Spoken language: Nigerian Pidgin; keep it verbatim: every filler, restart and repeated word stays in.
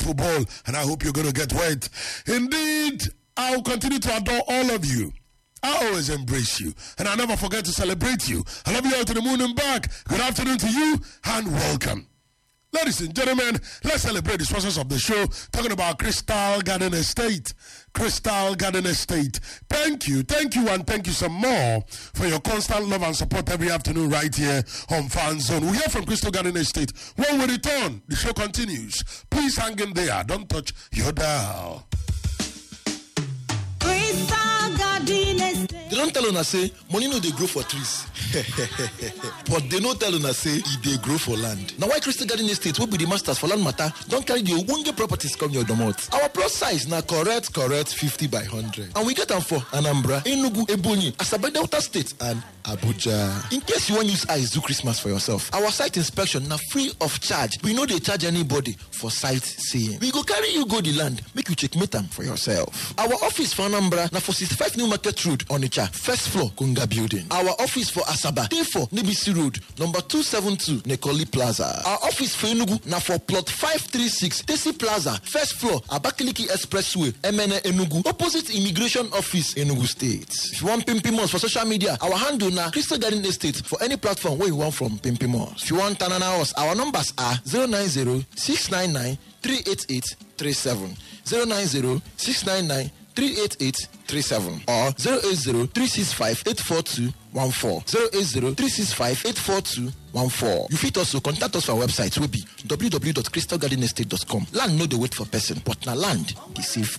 football, and I hope you're going to get wet. Indeed, I'll continue to adore all of you. I always embrace you, and I never forget to celebrate you. I love you all to the moon and back. Good afternoon to you, and welcome. Ladies and gentlemen, let's celebrate the sponsors of the show, talking about Crystal Garden Estate. Crystal Garden Estate. Thank you, thank you, and thank you some more for your constant love and support every afternoon right here on Fan Zone. We hear from Crystal Garden Estate. When we return, the show continues. Please hang in there. Don't touch your dial. Crystal Garden Estate. They don't tell una say money no dey grow for trees. But they no tell una say e dey grow for land. Now why Crystal Garden Estate will be the masters for land matter don't carry the ogbonge properties come your domot. Our plus size na correct correct fifty by one hundred. And we get them for Anambra, Enugu, Ebonyi, Asaba Delta State and Abuja. In case you want use eyes do Christmas for yourself, our site inspection na free of charge. We no dey charge anybody for sightseeing. We go carry you go the land, make you checkmate am for yourself. Our office for Anambra na for sixty-five New Market Road, Onitsha, first floor, Kunga Building. Our office for Asaba, day four, Nibisi Road, number two seventy-two, Nekoli Plaza. Our office for Enugu na for plot five thirty-six, Tesi Plaza, first floor, Abakaliki Expressway, M N A Enugu, opposite Immigration Office, Enugu State. If you want Pimpimos for social media, our handle na Crystal Garden Estate for any platform where you want from Pimpimos. If you want Tanana House, our numbers are zero nine zero, six nine nine, three eight eight three seven, zero nine zero, six nine nine, three eight eight three seven or zero eight zero, three six five, eight four two one four, zero eight zero, three six five, eight four two one four. You fit also contact us for our website will be w w w dot crystal garden estate dot com. Land no dey wait for person, but na land dey save